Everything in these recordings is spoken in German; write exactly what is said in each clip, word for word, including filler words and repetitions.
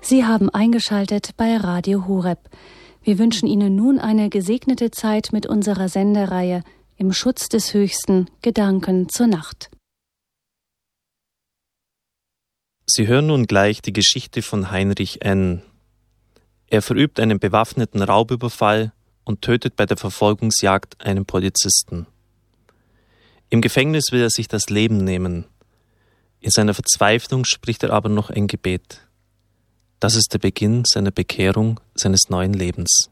Sie haben eingeschaltet bei Radio Horeb. Wir wünschen Ihnen nun eine gesegnete Zeit mit unserer Sendereihe Im Schutz des Höchsten, Gedanken zur Nacht. Sie hören nun gleich die Geschichte von Heinrich N. Er verübt einen bewaffneten Raubüberfall und tötet bei der Verfolgungsjagd einen Polizisten. Im Gefängnis will er sich das Leben nehmen. In seiner Verzweiflung spricht er aber noch ein Gebet. Das ist der Beginn seiner Bekehrung, seines neuen Lebens.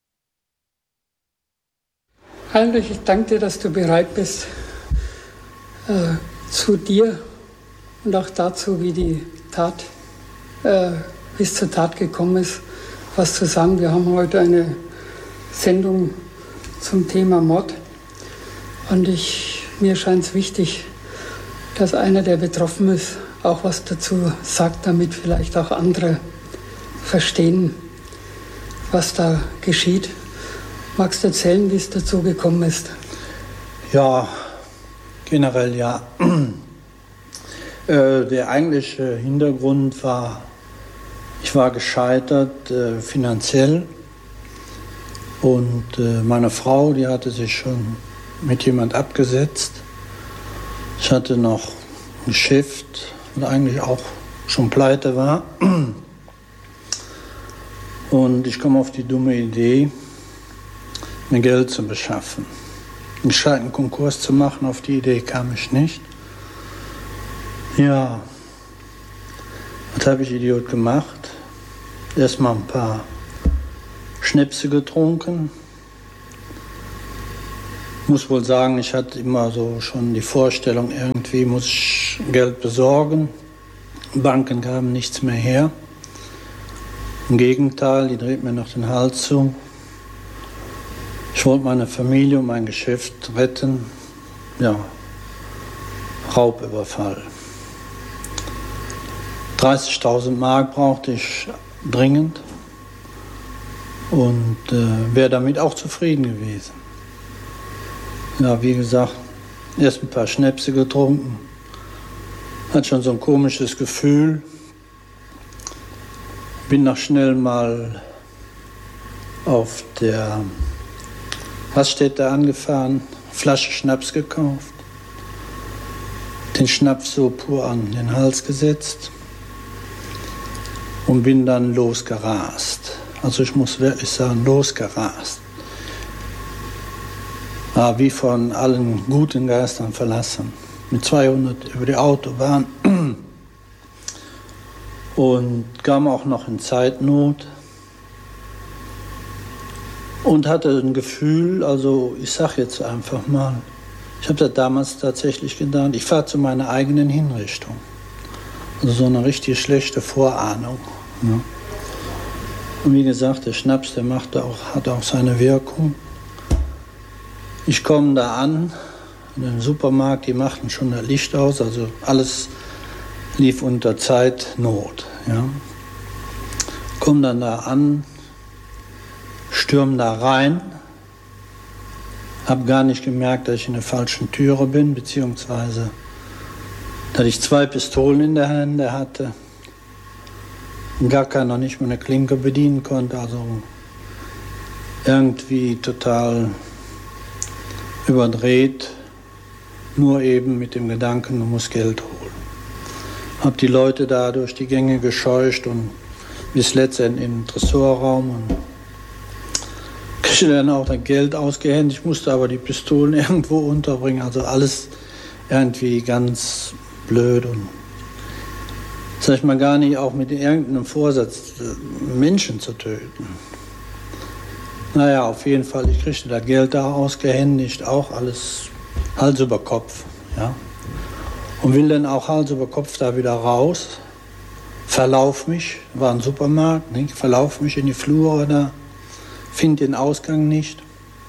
Heinrich, ich danke dir, dass du bereit bist, äh, zu dir und auch dazu, wie die Tat, äh, wie es zur Tat gekommen ist, was zu sagen. Wir haben heute eine Sendung zum Thema Mord und ich, mir scheint es wichtig, dass einer, der betroffen ist, auch was dazu sagt, damit vielleicht auch andere verstehen, was da geschieht. Magst du erzählen, wie es dazu gekommen ist? Ja, generell ja. äh, der eigentliche Hintergrund war, ich war gescheitert äh, finanziell und äh, meine Frau, die hatte sich schon mit jemand abgesetzt. Ich hatte noch ein Geschäft und eigentlich auch schon pleite war. Und ich komme auf die dumme Idee, mir Geld zu beschaffen. Einen gescheiten Konkurs zu machen, auf die Idee kam ich nicht. Ja, was habe ich Idiot gemacht? Erstmal ein paar Schnäpse getrunken. Ich muss wohl sagen, ich hatte immer so schon die Vorstellung, irgendwie muss ich Geld besorgen. Banken gaben nichts mehr her. Im Gegenteil, die dreht mir noch den Hals zu. Ich wollte meine Familie und mein Geschäft retten. Ja, Raubüberfall. dreißigtausend Mark brauchte ich dringend und äh, wäre damit auch zufrieden gewesen. Ja, wie gesagt, erst ein paar Schnäpse getrunken. Hat schon so ein komisches Gefühl. Bin noch schnell mal auf der Raststätte angefahren, Flasche Schnaps gekauft, den Schnaps so pur an den Hals gesetzt und bin dann losgerast. Also ich muss wirklich sagen, losgerast. War wie von allen guten Geistern verlassen. Mit zweihundert über die Autobahn und kam auch noch in Zeitnot und hatte ein Gefühl, also ich sag jetzt einfach mal, ich habe das damals tatsächlich gedacht, ich fahre zu meiner eigenen Hinrichtung. Also so eine richtig schlechte Vorahnung. Ja. Und wie gesagt, der Schnaps, der machte auch, hat auch seine Wirkung. Ich komme da an, in den Supermarkt, die machten schon das Licht aus, also alles lief unter Zeitnot. Ja. Komme dann da an, stürme da rein, habe gar nicht gemerkt, dass ich in der falschen Türe bin, beziehungsweise dass ich zwei Pistolen in der Hand hatte und gar keiner nicht mehr eine Klinke bedienen konnte, also irgendwie total überdreht, nur eben mit dem Gedanken, du musst Geld holen. Hab die Leute da durch die Gänge gescheucht und bis letztendlich in den Tresorraum und kriegte dann auch das Geld ausgehändigt. Ich musste aber die Pistolen irgendwo unterbringen, also alles irgendwie ganz blöd und sag ich mal gar nicht auch mit irgendeinem Vorsatz, Menschen zu töten. Naja, auf jeden Fall, ich kriegte das Geld da ausgehändigt, auch alles Hals über Kopf, ja. Und will dann auch Hals über Kopf da wieder raus, verlauf mich, war ein Supermarkt, ne? Verlauf mich in die Flure da, finde den Ausgang nicht.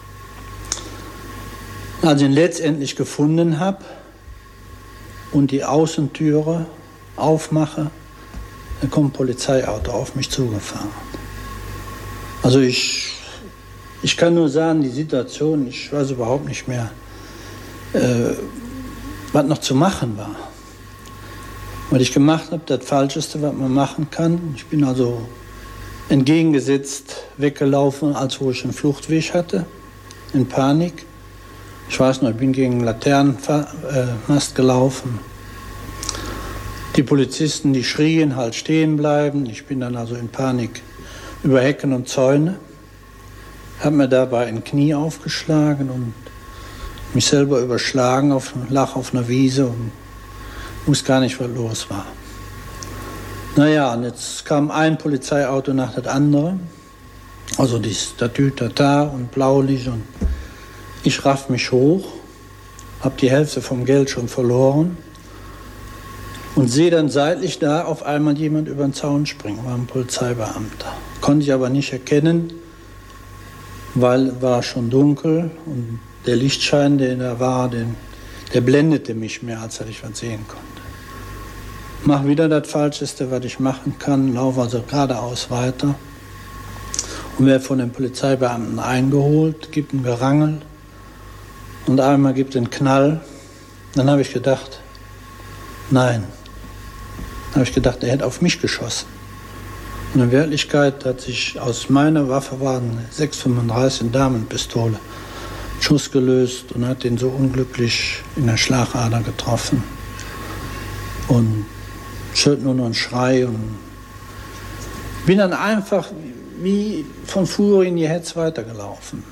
Als ich ihn letztendlich gefunden habe und die Außentüre aufmache, dann kommt ein Polizeiauto auf mich zugefahren. Also ich, ich kann nur sagen, die Situation, ich weiß überhaupt nicht mehr, äh, was noch zu machen war. Was ich gemacht habe, das Falscheste, was man machen kann. Ich bin also entgegengesetzt weggelaufen, als wo ich einen Fluchtweg hatte, in Panik. Ich weiß noch, ich bin gegen einen Laternenmast gelaufen. Die Polizisten, die schrien, halt stehen bleiben. Ich bin dann also in Panik über Hecken und Zäune, habe mir dabei ein Knie aufgeschlagen und mich selber überschlagen, auf, lag auf einer Wiese und wusste gar nicht, was los war. Naja, und jetzt kam ein Polizeiauto nach das andere, also die Statü-Tata und Blaulicht, und ich raff mich hoch, habe die Hälfte vom Geld schon verloren und sehe dann seitlich da auf einmal jemand über den Zaun springen, war ein Polizeibeamter. Konnte ich aber nicht erkennen, weil es war schon dunkel und der Lichtschein, der da war, den, der blendete mich mehr, als dass ich was sehen konnte. Mach wieder das Falscheste, was ich machen kann, laufe also geradeaus weiter und werde von den Polizeibeamten eingeholt, gibt ein Gerangel und einmal gibt einen Knall. Dann habe ich gedacht, nein, dann habe ich gedacht, er hätte auf mich geschossen. Und in Wirklichkeit hat sich aus meiner Waffe war eine sechs fünfunddreißig Damenpistole Schuss gelöst und hat ihn so unglücklich in der Schlagader getroffen. Und ich hörte nur noch einen Schrei und bin dann einfach wie von Furie in die Hetz weitergelaufen.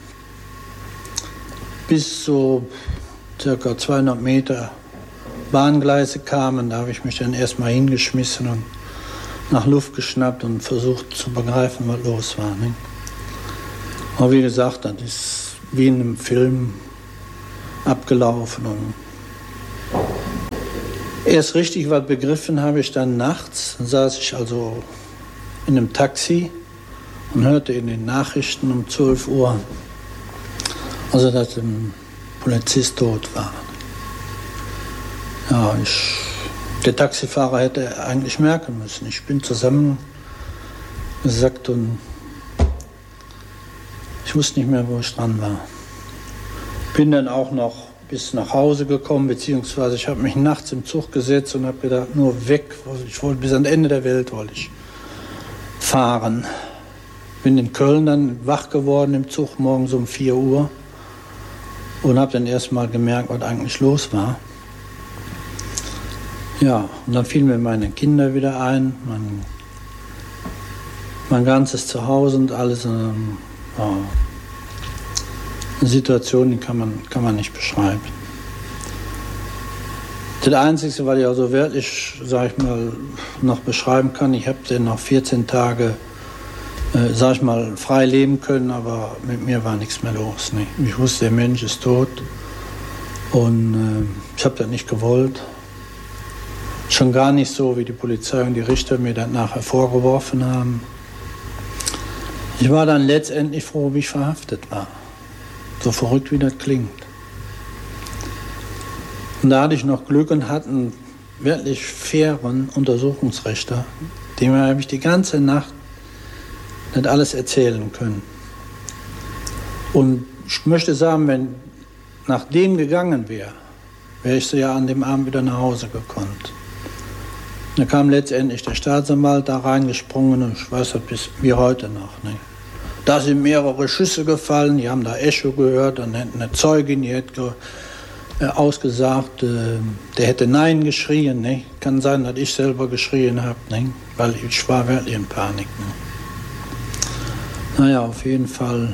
Bis so circa zweihundert Meter Bahngleise kamen, da habe ich mich dann erstmal hingeschmissen und nach Luft geschnappt und versucht zu begreifen, was los war. Ne? Aber wie gesagt, das ist wie in einem Film abgelaufen. Und erst richtig was begriffen habe ich dann nachts. Dann saß ich also in einem Taxi und hörte in den Nachrichten um zwölf Uhr, also dass ein Polizist tot war. Ja, ich, der Taxifahrer hätte eigentlich merken müssen. Ich bin zusammengesackt und ich wusste nicht mehr, wo ich dran war. Bin dann auch noch bis nach Hause gekommen, beziehungsweise ich habe mich nachts im Zug gesetzt und habe gedacht, nur weg, ich wollte bis ans Ende der Welt wollte ich fahren. Bin in Köln dann wach geworden im Zug morgens um vier Uhr und habe dann erst mal gemerkt, was eigentlich los war. Ja, und dann fielen mir meine Kinder wieder ein, mein, mein ganzes Zuhause und alles. Ähm, ja, eine Situation, die kann man, kann man nicht beschreiben. Das Einzige, was ich also wirklich, sag ich mal, noch beschreiben kann, ich habe dann noch vierzehn Tage, äh, sag ich mal, frei leben können, aber mit mir war nichts mehr los. Ne? Ich wusste, der Mensch ist tot und äh, ich habe das nicht gewollt. Schon gar nicht so, wie die Polizei und die Richter mir das nachher vorgeworfen haben. Ich war dann letztendlich froh, wie ich verhaftet war. So verrückt, wie das klingt. Und da hatte ich noch Glück und hatte einen wirklich fairen Untersuchungsrichter, dem habe ich die ganze Nacht nicht alles erzählen können. Und ich möchte sagen, wenn nach dem gegangen wäre, wäre ich so ja an dem Abend wieder nach Hause gekonnt. Da kam letztendlich der Staatsanwalt da reingesprungen und ich weiß das bis wie heute noch. Ne? Da sind mehrere Schüsse gefallen, die haben da Echo gehört, dann hätte eine Zeugin, die hätte äh, ausgesagt, äh, der hätte Nein geschrien. Ne? Kann sein, dass ich selber geschrien habe, ne? Weil ich war wirklich in Panik. Ne? Naja, auf jeden Fall.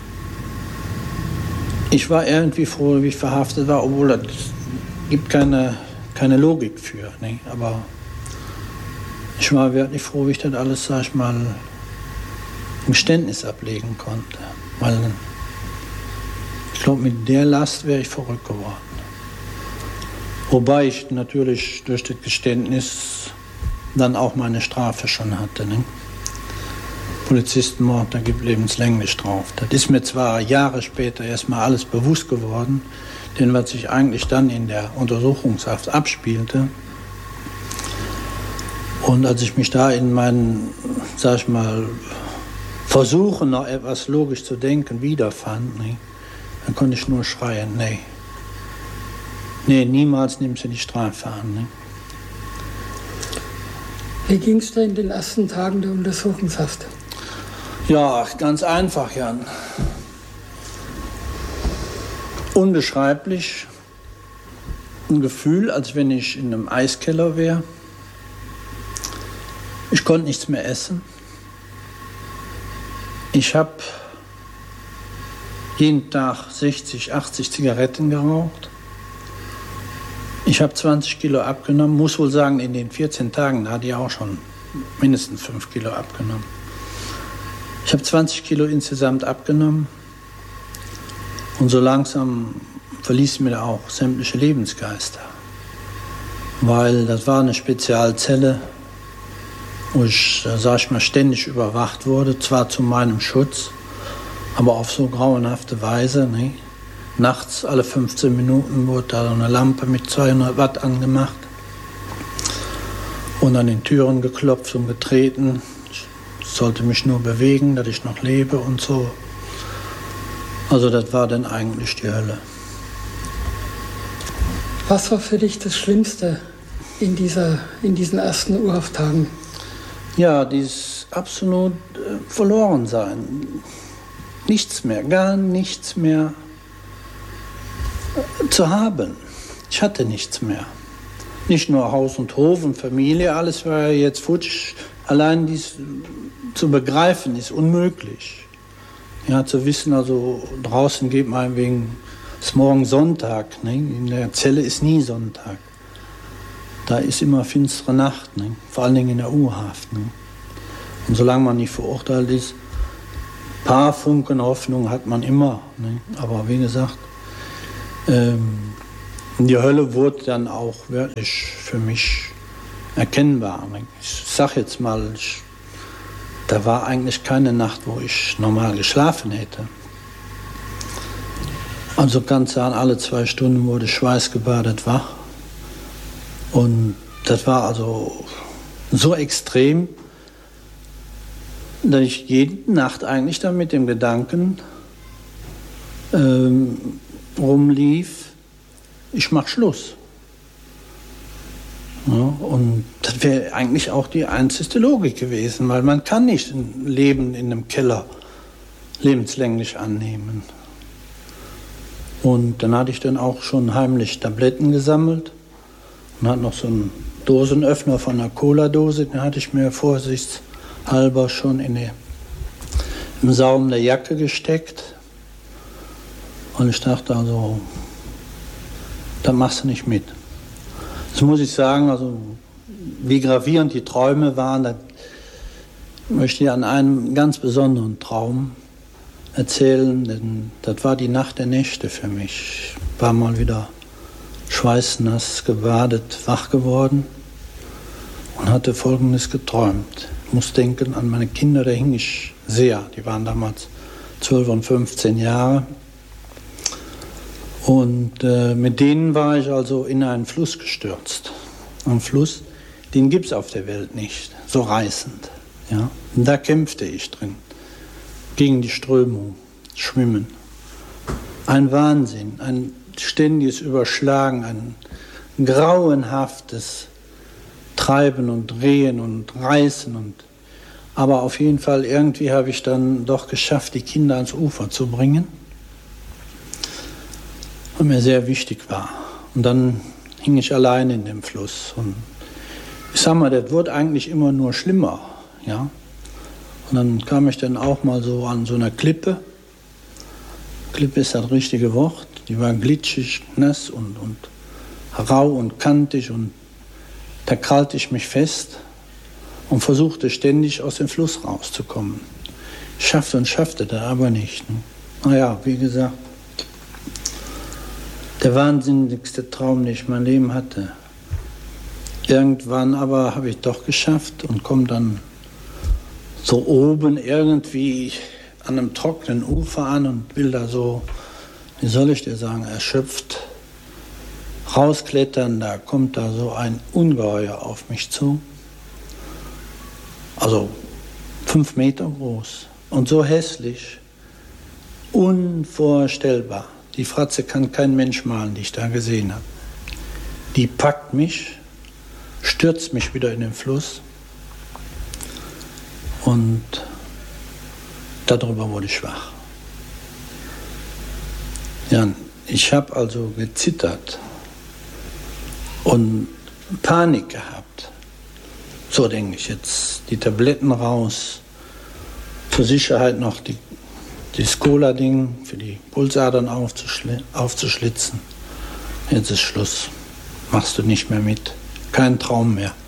Ich war irgendwie froh, wie ich verhaftet war, obwohl es gibt keine, keine Logik für. Ne? Aber ich war wirklich froh, wie ich das alles, sag ich mal, ein Geständnis ablegen konnte. Weil ich glaube, mit der Last wäre ich verrückt geworden. Wobei ich natürlich durch das Geständnis dann auch meine Strafe schon hatte. Ne? Polizistenmord, da gibt lebenslänglich drauf. Das ist mir zwar Jahre später erstmal alles bewusst geworden, denn was sich eigentlich dann in der Untersuchungshaft abspielte, und als ich mich da in meinen, sag ich mal, Versuchen, noch etwas logisch zu denken, wiederfand, ne, dann konnte ich nur schreien, nee. Nee, niemals nimmst du die Strafe an. Ne. Wie ging es dir in den ersten Tagen der Untersuchungshaft? Ja, ganz einfach, Jan. Unbeschreiblich. Ein Gefühl, als wenn ich in einem Eiskeller wäre. Ich konnte nichts mehr essen. Ich habe jeden Tag sechzig, achtzig Zigaretten geraucht. Ich habe zwanzig Kilo abgenommen. Muss wohl sagen, in den vierzehn Tagen hatte ich auch schon mindestens fünf Kilo abgenommen. Ich habe zwanzig Kilo insgesamt abgenommen. Und so langsam verließ mir auch sämtliche Lebensgeister. Weil das war eine Spezialzelle, wo ich, sag ich mal, ständig überwacht wurde, zwar zu meinem Schutz, aber auf so grauenhafte Weise. Ne? Nachts alle fünfzehn Minuten wurde da eine Lampe mit zweihundert Watt angemacht und an den Türen geklopft und getreten. Ich sollte mich nur bewegen, dass ich noch lebe und so. Also das war dann eigentlich die Hölle. Was war für dich das Schlimmste in, dieser, in diesen ersten U-Haft-Tagen? Ja, dieses absolut äh, Verlorensein. Nichts mehr, gar nichts mehr äh, zu haben. Ich hatte nichts mehr. Nicht nur Haus und Hof und Familie, alles war ja jetzt futsch. Allein dies zu begreifen ist unmöglich. Ja, zu wissen, also draußen geht man wegen, es ist morgen Sonntag, ne? In der Zelle ist nie Sonntag. Da ist immer finstere Nacht, ne? Vor allen Dingen in der U-Haft. Ne? Und solange man nicht verurteilt ist, ein paar Funken Hoffnung hat man immer. Ne? Aber wie gesagt, ähm, die Hölle wurde dann auch wirklich für mich erkennbar. Ne? Ich sag jetzt mal, ich, da war eigentlich keine Nacht, wo ich normal geschlafen hätte. Also ganz sagen, alle zwei Stunden wurde schweißgebadet wach. Und das war also so extrem, dass ich jede Nacht eigentlich dann mit dem Gedanken ähm, rumlief, ich mach Schluss. Ja, und das wäre eigentlich auch die einzige Logik gewesen, weil man kann nicht ein Leben in einem Keller lebenslänglich annehmen. Und dann hatte ich dann auch schon heimlich Tabletten gesammelt und hatte noch so einen Dosenöffner von einer Cola-Dose, den hatte ich mir vorsichtshalber schon in die, im Saum der Jacke gesteckt. Und ich dachte also, da machst du nicht mit. Das muss ich sagen, also wie gravierend die Träume waren, da möchte ich an einem ganz besonderen Traum erzählen, denn das war die Nacht der Nächte für mich. Ich war mal wieder schweißnass gebadet, wach geworden und hatte Folgendes geträumt. Ich muss denken an meine Kinder, da hing ich sehr. Die waren damals zwölf und fünfzehn Jahre. Und äh, mit denen war ich also in einen Fluss gestürzt. Ein Fluss, den gibt es auf der Welt nicht, so reißend. Ja? Und da kämpfte ich drin, gegen die Strömung, schwimmen. Ein Wahnsinn, ein ständiges Überschlagen, ein grauenhaftes Treiben und Drehen und Reißen. Und, aber auf jeden Fall, irgendwie habe ich dann doch geschafft, die Kinder ans Ufer zu bringen. Und mir sehr wichtig war. Und dann hing ich allein in dem Fluss. Und ich sag mal, das wurde eigentlich immer nur schlimmer. Ja? Und dann kam ich dann auch mal so an so einer Klippe. Klippe ist das richtige Wort. Die war glitschig, nass und, und rau und kantig. Und da krallte ich mich fest und versuchte ständig aus dem Fluss rauszukommen. Ich schaffte und schaffte das aber nicht. Ne? Naja, wie gesagt, der wahnsinnigste Traum, den ich in meinem Leben hatte. Irgendwann aber habe ich doch geschafft und komme dann so oben irgendwie an einem trockenen Ufer an und will da so, wie soll ich dir sagen, erschöpft rausklettern. Da kommt da so ein Ungeheuer auf mich zu. Also fünf Meter groß und so hässlich, unvorstellbar. Die Fratze kann kein Mensch malen, die ich da gesehen habe. Die packt mich, stürzt mich wieder in den Fluss Und darüber wurde ich schwach. Ja, ich habe also gezittert und Panik gehabt. So denke ich jetzt, die Tabletten raus, zur Sicherheit noch die, die Skola-Ding für die Pulsadern aufzuschli- aufzuschlitzen. Jetzt ist Schluss, machst du nicht mehr mit, kein Traum mehr.